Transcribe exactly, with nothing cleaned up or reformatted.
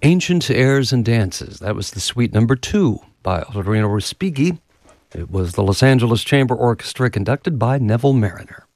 Ancient Airs and Dances. That was the suite number two by Ottorino Respighi. It was the Los Angeles Chamber Orchestra conducted by Neville Mariner.